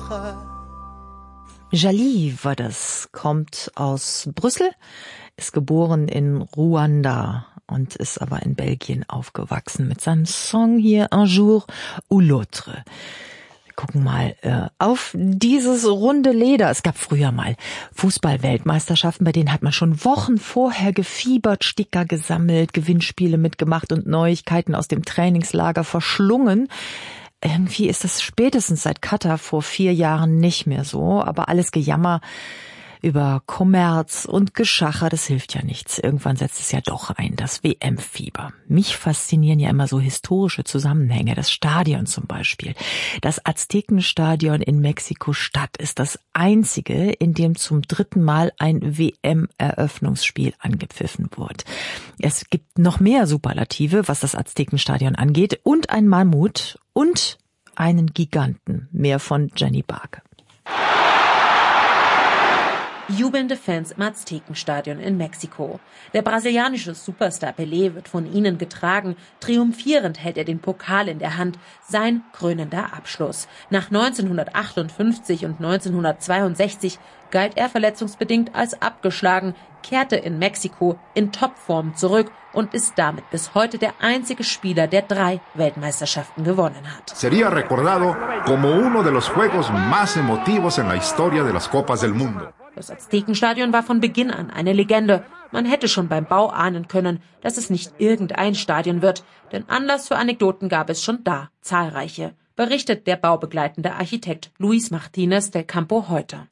Jali war das, kommt aus Brüssel, ist geboren in Ruanda und ist aber in Belgien aufgewachsen mit seinem Song hier Un jour ou l'autre. Wir gucken mal auf dieses runde Leder. Es gab früher mal Fußball-Weltmeisterschaften, bei denen hat man schon Wochen vorher gefiebert, Sticker gesammelt, Gewinnspiele mitgemacht und Neuigkeiten aus dem Trainingslager verschlungen. Irgendwie ist das spätestens seit Katar vor 4 Jahren nicht mehr so. Aber alles Gejammer über Kommerz und Geschacher, das hilft ja nichts. Irgendwann setzt es ja doch ein, das WM-Fieber. Mich faszinieren ja immer so historische Zusammenhänge. Das Stadion zum Beispiel. Das Aztekenstadion in Mexiko-Stadt ist das einzige, in dem zum 3. Mal ein WM-Eröffnungsspiel angepfiffen wird. Es gibt noch mehr Superlative, was das Aztekenstadion angeht, und ein Mammut und einen Giganten. Mehr von Jenny Barke. Jubelnde Fans im Aztekenstadion in Mexiko. Der brasilianische Superstar Pelé wird von ihnen getragen. Triumphierend hält er den Pokal in der Hand. Sein krönender Abschluss. Nach 1958 und 1962 galt er verletzungsbedingt als abgeschlagen, kehrte in Mexiko in Topform zurück und ist damit bis heute der einzige Spieler, der 3 Weltmeisterschaften gewonnen hat. Sería recordado como uno de los juegos más emotivos en la historia de las Copas del Mundo. Das Aztekenstadion war von Beginn an eine Legende. Man hätte schon beim Bau ahnen können, dass es nicht irgendein Stadion wird. Denn Anlass für Anekdoten gab es schon da, zahlreiche. Berichtet der baubegleitende Architekt Luis Martínez del Campo heute.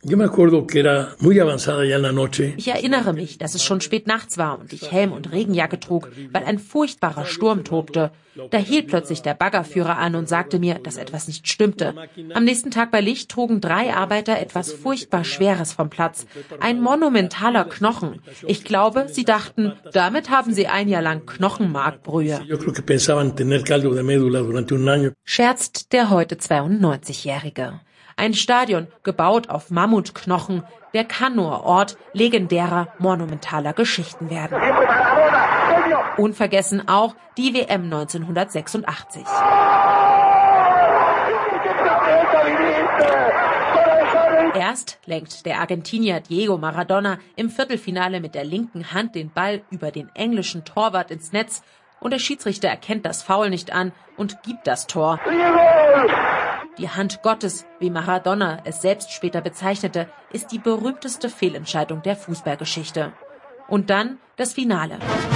Ich erinnere mich, dass es schon spät nachts war und ich Helm und Regenjacke trug, weil ein furchtbarer Sturm tobte. Da hielt plötzlich der Baggerführer an und sagte mir, dass etwas nicht stimmte. Am nächsten Tag bei Licht trugen 3 Arbeiter etwas furchtbar Schweres vom Platz. Ein monumentaler Knochen. Ich glaube, sie dachten, damit haben sie ein Jahr lang Knochenmarkbrühe. Scherzt der heute 92-Jährige. Ein Stadion, gebaut auf Mammutknochen, der kann nur Ort legendärer, monumentaler Geschichten werden. Unvergessen auch die WM 1986. Erst lenkt der Argentinier Diego Maradona im Viertelfinale mit der linken Hand den Ball über den englischen Torwart ins Netz und der Schiedsrichter erkennt das Foul nicht an und gibt das Tor. Die Hand Gottes, wie Maradona es selbst später bezeichnete, ist die berühmteste Fehlentscheidung der Fußballgeschichte. Und dann das Finale.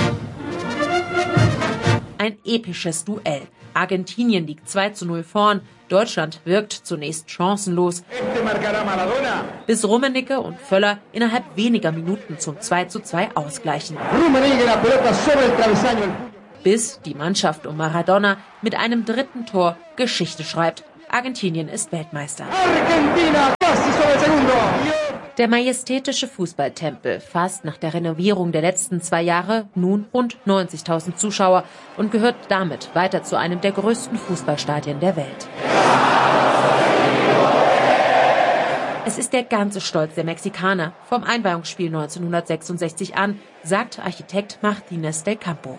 Ein episches Duell. Argentinien liegt 2:0 vorn. Deutschland wirkt zunächst chancenlos, bis Rummenigge und Völler innerhalb weniger Minuten zum 2:2 ausgleichen. Bis die Mannschaft um Maradona mit einem 3. Tor Geschichte schreibt. Argentinien ist Weltmeister. Der majestätische Fußballtempel fasst nach der Renovierung der letzten 2 Jahre nun rund 90.000 Zuschauer und gehört damit weiter zu einem der größten Fußballstadien der Welt. Es ist der ganze Stolz der Mexikaner vom Einweihungsspiel 1966 an, sagt Architekt Martínez del Campo.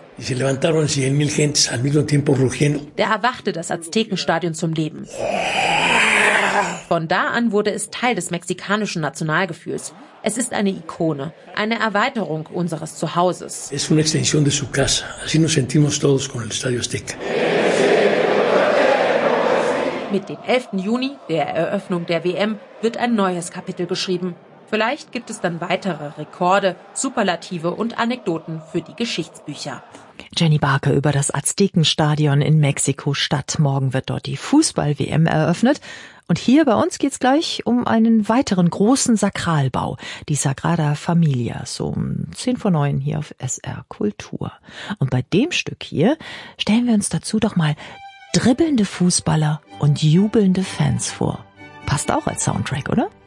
Da erwachte das Aztekenstadion zum Leben. Von da an wurde es Teil des mexikanischen Nationalgefühls. Es ist eine Ikone, eine Erweiterung unseres Zuhauses. Es una extensión de su casa. Así nos sentimos todos con el Estadio Azteca. Mit dem 11. Juni, der Eröffnung der WM, wird ein neues Kapitel geschrieben. Vielleicht gibt es dann weitere Rekorde, Superlative und Anekdoten für die Geschichtsbücher. Jenny Barke über das Aztekenstadion in Mexiko-Stadt. Morgen wird dort die Fußball-WM eröffnet. Und hier bei uns geht's gleich um einen weiteren großen Sakralbau, die Sagrada Familia, so um 8:50 hier auf SR Kultur. Und bei dem Stück hier stellen wir uns dazu doch mal dribbelnde Fußballer und jubelnde Fans vor. Passt auch als Soundtrack, oder?